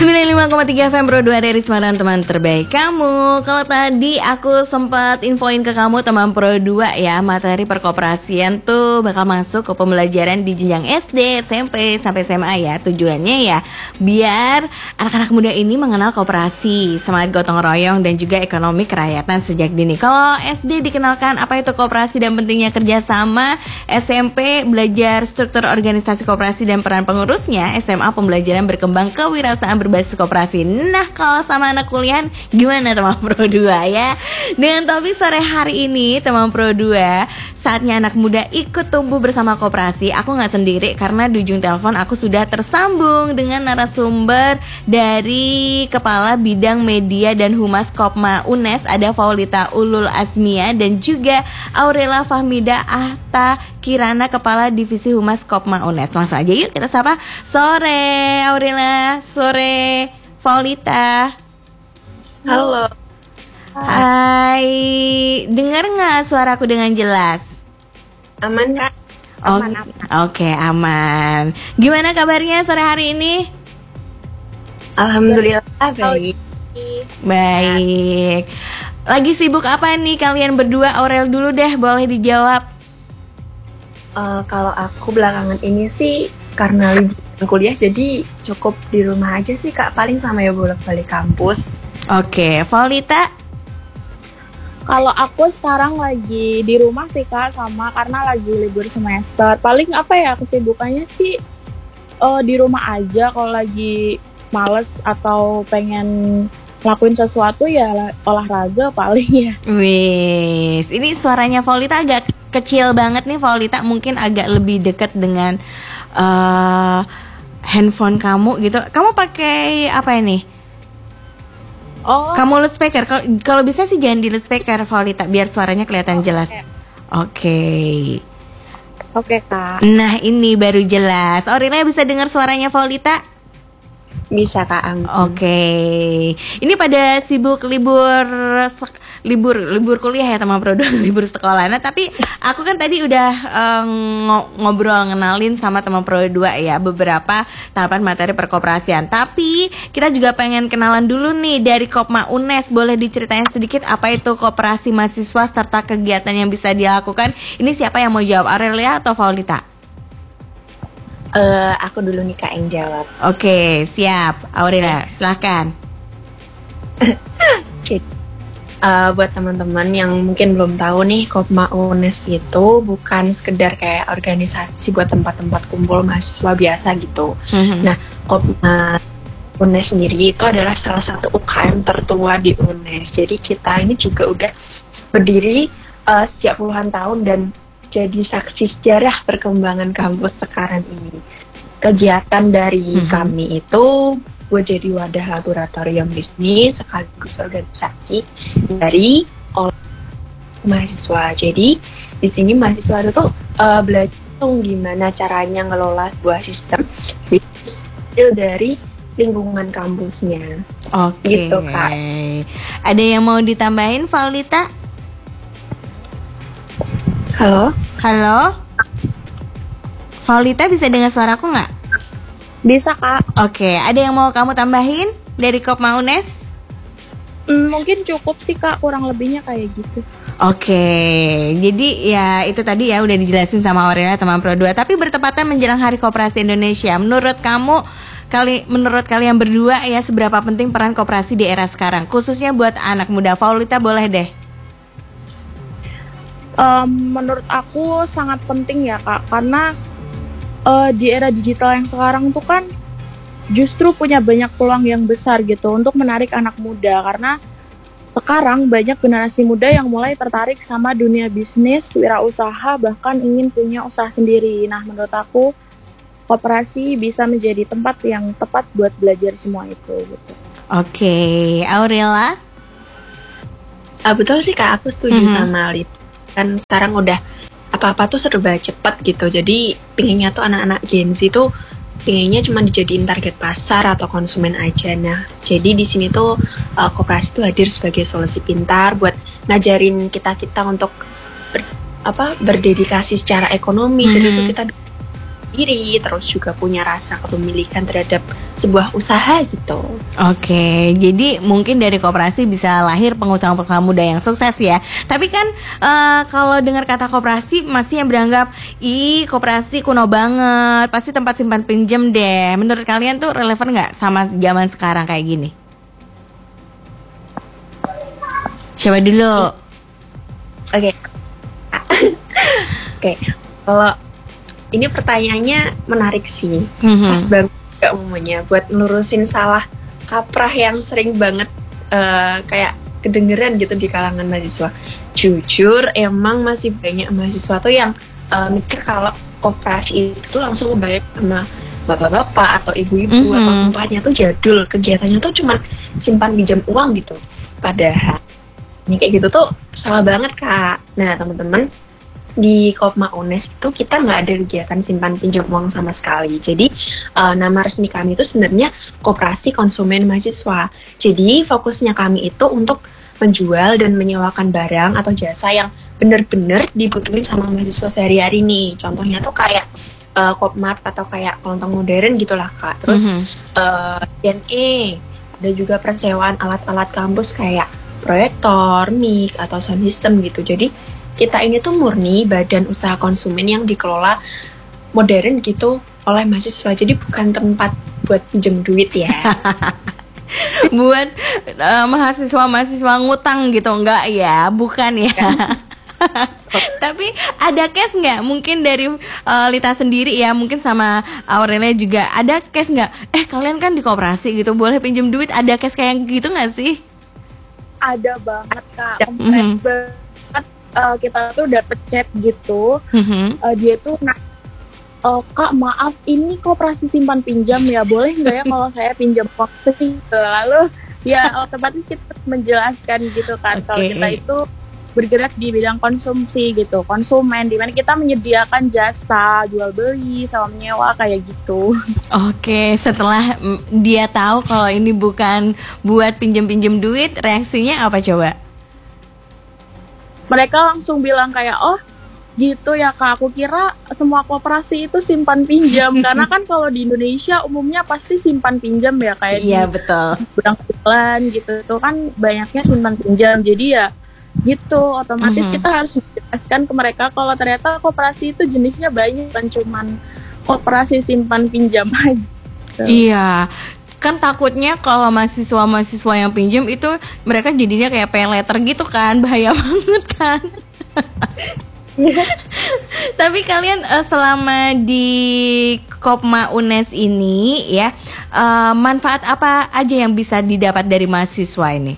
95,3 FM Pro 2 dari Semarang, teman terbaik kamu. Kalau tadi aku sempat infoin ke kamu teman Pro 2 ya, materi perkoperasian tuh bakal masuk ke pembelajaran di jenjang SD, SMP, sampai SMA ya. Tujuannya ya biar anak-anak muda ini mengenal koperasi, semangat gotong royong dan juga ekonomi kerakyatan sejak dini. Kalau SD dikenalkan apa itu koperasi dan pentingnya kerjasama, SMP belajar struktur organisasi koperasi dan peran pengurusnya, SMA pembelajaran berkembang kewirausahaan berbasis koperasi. Nah, kalau sama anak kuliah gimana teman Pro 2 ya? Dengan topik sore hari ini teman Pro 2, saatnya anak muda ikut tumbuh bersama koperasi. Aku gak sendiri karena di ujung telepon aku sudah tersambung dengan narasumber dari Kepala Bidang Media dan Humas Kopma UNES, ada Faulita Ulul Azmia, dan juga Aurela Fahmida Ahta Kirana, Kepala Divisi Humas Kopma UNES. Langsung aja yuk kita sapa. Sore Aurela, sore Faulita. Halo. Hai, dengar nggak suaraku dengan jelas? Aman Kak? Aman. Oke, aman. Gimana kabarnya sore hari ini? Alhamdulillah baik. Baik. Lagi sibuk apa nih kalian berdua? Aurel dulu deh, boleh dijawab. Kalau aku belakangan ini sih karena libur kuliah jadi cukup di rumah aja sih Kak. Paling sama ya bolak-balik kampus. Oke, Faulita? Kalau aku sekarang lagi di rumah sih Kak, sama karena lagi libur semester. Paling apa ya kesibukannya sih di rumah aja. Kalau lagi males atau pengen lakuin sesuatu ya olahraga paling ya. Wis, ini suaranya Faulita agak kecil banget nih Faulita. Mungkin agak lebih dekat dengan handphone kamu gitu. Kamu pakai apa ini? Oh. Kamu loudspeaker. Kalau bisa sih jangan di loudspeaker Faulita, biar suaranya kelihatan jelas. Oke, Kak. Nah ini baru jelas. Aurela bisa dengar suaranya Faulita? Bisa Kak, amin. Oke. Ini pada sibuk libur kuliah ya teman Pro 2, libur sekolah. Nah, tapi aku kan tadi udah ngobrol ngenalin sama teman Pro 2 ya beberapa tahapan materi perkoperasian. Tapi kita juga pengen kenalan dulu nih dari Kopma UNES. Boleh diceritain sedikit apa itu koperasi mahasiswa serta kegiatan yang bisa dilakukan? Ini siapa yang mau jawab, Aurelia atau Faulita? Aku dulu nih Kak yang jawab. Oke, siap. Aurela, silakan. Buat teman-teman yang mungkin belum tahu nih, Kopma UNES itu bukan sekedar kayak organisasi buat tempat-tempat kumpul mahasiswa biasa gitu. Nah, Kopma UNES sendiri itu adalah salah satu UKM tertua di UNES. Jadi kita ini juga udah berdiri sejak puluhan tahun dan jadi saksi sejarah perkembangan kampus sekarang ini. Kegiatan dari kami itu buat jadi wadah laboratorium bisnis sekaligus organisasi dari mahasiswa. Jadi di sini mahasiswa itu belajar gimana caranya ngelola sebuah sistem dari lingkungan kampusnya. Oke. Gitu, Kak. Ada yang mau ditambahin, Faulita? Halo? Faulita bisa dengar suaraku nggak? Bisa Kak. Oke, ada yang mau kamu tambahin dari Kopma UNES? Mungkin cukup sih Kak, kurang lebihnya kayak gitu. Oke, jadi ya itu tadi ya udah dijelasin sama Aurela teman Pro 2. Tapi bertepatan menjelang Hari Koperasi Indonesia, menurut kalian berdua ya, seberapa penting peran koperasi di era sekarang, khususnya buat anak muda? Faulita boleh deh. Menurut aku sangat penting ya Kak, karena di era digital yang sekarang tuh kan justru punya banyak peluang yang besar gitu untuk menarik anak muda. Karena sekarang banyak generasi muda yang mulai tertarik sama dunia bisnis, wirausaha, bahkan ingin punya usaha sendiri. Nah, menurut aku koperasi bisa menjadi tempat yang tepat buat belajar semua itu gitu. Oke, Aurela? Betul sih Kak, aku setuju sama Lita. Kan sekarang udah apa-apa tuh serba cepat gitu. Jadi pinginnya tuh anak-anak Gen Z tuh pinginnya cuma dijadiin target pasar atau konsumen aja. Nah, jadi di sini tuh koperasi tuh hadir sebagai solusi pintar buat ngajarin kita untuk berdedikasi secara ekonomi. Jadi tuh kita diri, terus juga punya rasa kepemilikan terhadap sebuah usaha gitu. Oke, jadi mungkin dari koperasi bisa lahir pengusaha-pengusaha muda yang sukses ya. Tapi kan kalau dengar kata koperasi masih yang beranggap, ih koperasi kuno banget, pasti tempat simpan pinjam deh. Menurut kalian tuh relevan nggak sama zaman sekarang kayak gini? Coba dulu. Oke. Oke, kalau ini pertanyaannya menarik sih. Pas banget umumnya buat ngelurusin salah kaprah yang sering banget kayak kedengeran gitu di kalangan mahasiswa. Jujur emang masih banyak mahasiswa tuh yang mikir kalau koperasi itu langsung bayar sama bapak-bapak atau ibu-ibu atau umpahnya tuh jadul, kegiatannya tuh cuma simpan pinjam uang gitu. Padahal ini kayak gitu tuh salah banget Kak. Nah teman-teman, di Kopma UNES itu kita nggak ada kegiatan simpan pinjam uang sama sekali. Jadi nama resmi kami itu sebenarnya Koperasi Konsumen Mahasiswa. Jadi fokusnya kami itu untuk menjual dan menyewakan barang atau jasa yang benar-benar dibutuhin sama mahasiswa sehari-hari nih. Contohnya tuh kayak Kopmart atau kayak kelontong modern gitulah Kak. Terus D&E, ada juga persewaan alat-alat kampus kayak proyektor, mic atau sound system gitu. Jadi kita ini tuh murni badan usaha konsumen yang dikelola modern gitu oleh mahasiswa. Jadi bukan tempat buat pinjam duit ya. Buat mahasiswa-mahasiswa ngutang gitu, enggak ya? Bukan ya? Tapi ada case nggak? Mungkin dari Lita sendiri ya, mungkin sama Aurelia juga. Ada case nggak? Kalian kan di koperasi gitu, boleh pinjam duit. Ada case kayak gitu nggak sih? Ada banget Kak. Kita tuh dapet chat gitu, dia tuh Kak maaf ini koperasi simpan pinjam ya, boleh nggak ya kalau saya pinjam waktu gitu. Lalu ya otomatis kita menjelaskan gitu kan, kalau kita itu bergerak di bidang konsumsi gitu, konsumen, dimana kita menyediakan jasa jual beli sama menyewa kayak gitu. Oke, setelah dia tahu kalau ini bukan buat pinjam duit, reaksinya apa coba? Mereka langsung bilang kayak, oh gitu ya Kak, aku kira semua koperasi itu simpan pinjam. Karena kan kalau di Indonesia umumnya pasti simpan pinjam ya, kayak iya, betul. Gudang bulan gitu, itu kan banyaknya simpan pinjam. Jadi ya gitu, otomatis kita harus menjelaskan ke mereka kalau ternyata koperasi itu jenisnya banyak, bukan cuman koperasi simpan pinjam aja. Iya. Kan takutnya kalau mahasiswa yang pinjam itu mereka jadinya kayak pay letter gitu kan, bahaya banget kan. Tapi kalian selama di Kopma UNES ini ya, manfaat apa aja yang bisa didapat dari mahasiswa ini?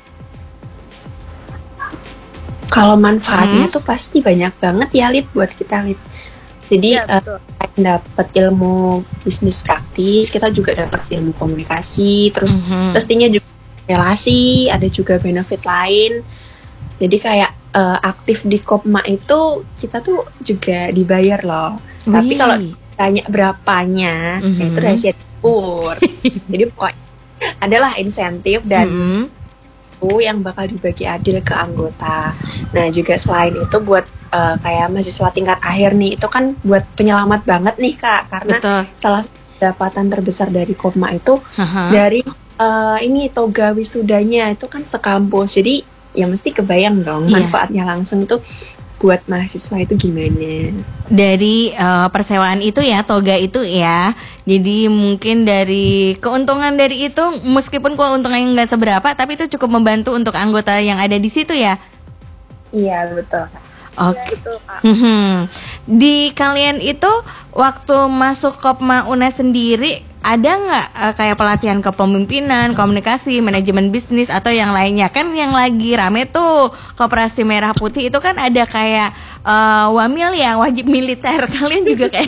Kalau manfaatnya tuh pasti banyak banget ya Lid, buat kita Lid. Jadi dapat ilmu bisnis praktis, kita juga dapat ilmu komunikasi, terus pastinya juga relasi, ada juga benefit lain. Jadi kayak aktif di Kopma itu kita tuh juga dibayar loh. Tapi kalau tanya berapanya, itu rahasia dapur. Jadi pokoknya adalah insentif dan yang bakal dibagi adil ke anggota. Nah juga selain itu buat kayak mahasiswa tingkat akhir nih, itu kan buat penyelamat banget nih Kak, karena salah satu pendapatan terbesar dari Kopma itu dari ini toga wisudanya itu kan sekampus. Jadi ya mesti kebayang dong manfaatnya langsung tuh buat mahasiswa itu gimana. Dari persewaan itu ya, toga itu ya. Jadi mungkin dari keuntungan dari itu, meskipun keuntungannya nggak seberapa, tapi itu cukup membantu untuk anggota yang ada di situ ya. Iya betul. Oke. Di kalian itu waktu masuk Kopma UNES sendiri ada nggak kayak pelatihan kepemimpinan, komunikasi, manajemen bisnis atau yang lainnya? Kan yang lagi rame tuh Koperasi Merah Putih itu kan ada kayak wamil ya, wajib militer. Kalian juga kayak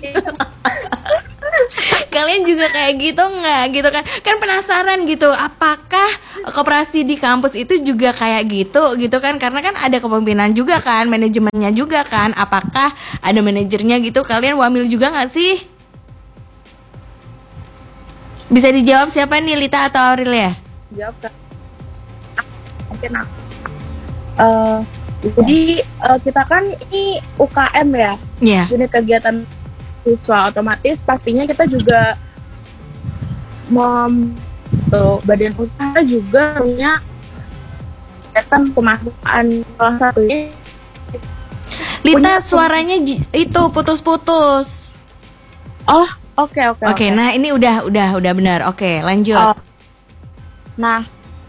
kalian juga kayak gitu nggak gitu kan? Kan penasaran gitu, apakah koperasi di kampus itu juga kayak gitu kan? Karena kan ada kepemimpinan juga kan, manajemennya juga kan. Apakah ada manajernya gitu? Kalian wamil juga nggak sih? Bisa dijawab siapa nih, Lita atau Aurelia? Jawab Kak. Mungkin aku. Jadi kita kan ini UKM ya, unit kegiatan mahasiswa, otomatis pastinya kita juga badan usaha juga punya kegiatan pemasukan, salah satunya. Lita, suaranya itu putus-putus. Oh, oke. Oke, nah ini udah benar. Oke, lanjut. Nah,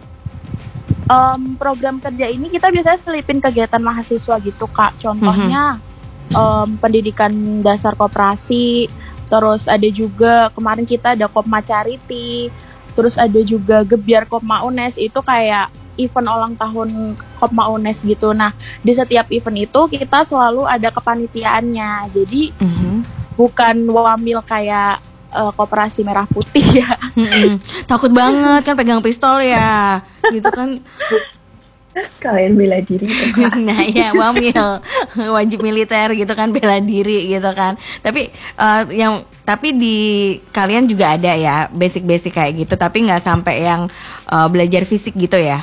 program kerja ini kita biasanya selipin kegiatan mahasiswa gitu, Kak. Contohnya pendidikan dasar koperasi, terus ada juga kemarin kita ada Kopma Charity, terus ada juga Gebyar Kopma UNES, itu kayak event ulang tahun Kopma UNES gitu. Nah, di setiap event itu kita selalu ada kepanitiaannya. Jadi bukan wamil kayak Koperasi Merah Putih ya. Takut banget kan pegang pistol ya, gitu kan. Sekalian bela diri gitu. Nah ya, wamil, wajib militer gitu kan, bela diri gitu kan. Tapi di kalian juga ada ya basic kayak gitu, tapi nggak sampai yang belajar fisik gitu ya?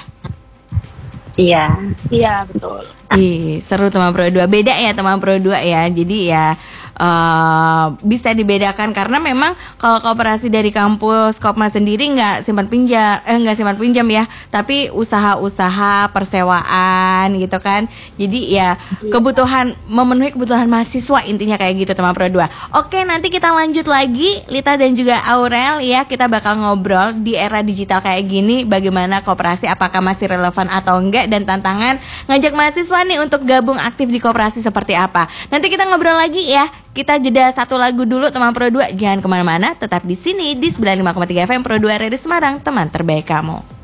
Iya betul. Ih, seru teman Pro 2. Beda ya teman Pro 2 ya. Jadi ya bisa dibedakan karena memang kalau koperasi dari kampus Kopma sendiri nggak simpan pinjam ya, tapi usaha-usaha persewaan gitu kan. Jadi ya memenuhi kebutuhan mahasiswa, intinya kayak gitu teman Pro 2. Oke, nanti kita lanjut lagi Lita dan juga Aurel ya, kita bakal ngobrol di era digital kayak gini bagaimana koperasi, apakah masih relevan atau enggak, dan tantangan ngajak mahasiswa nih untuk gabung aktif di koperasi seperti apa. Nanti kita ngobrol lagi ya. Kita jeda satu lagu dulu teman Pro 2. Jangan kemana-mana, tetap di sini di 95,3 FM Pro 2 Radio Semarang, teman terbaik kamu.